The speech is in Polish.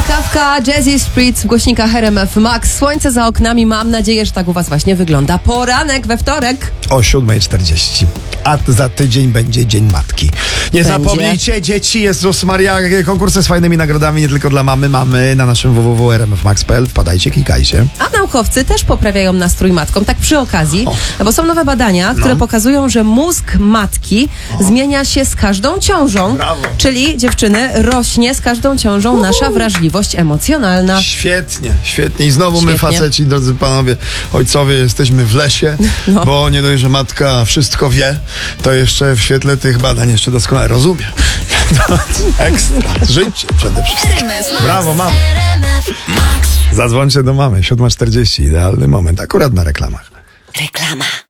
Kawka, Jazzy Spritz w głośnikach RMF Max. Słońce za oknami, mam nadzieję, że tak u was właśnie wygląda. Poranek we wtorek. O 7:40. A za tydzień będzie Dzień Matki. Nie zapomnijcie, dzieci, Jezus Maria, konkursy z fajnymi nagrodami, nie tylko dla mamy. Mamy na naszym www.rmfmax.pl. Wpadajcie, klikajcie. A naukowcy też poprawiają nastrój matkom, tak przy okazji, bo są nowe badania, które pokazują, że mózg matki zmienia się z każdą ciążą. Brawo. Czyli, dziewczyny, rośnie z każdą ciążą nasza wrażliwość emocjonalna. Świetnie, świetnie. I znowu my, Świetnie. faceci, drodzy panowie, ojcowie, jesteśmy w lesie, bo nie dość, że matka wszystko wie, to jeszcze w świetle tych badań jeszcze doskonale rozumie. Ekstra. Życie przede wszystkim. Brawo, mamo. Zadzwońcie do mamy. 7:40. Idealny moment. Akurat na reklamach. Reklama.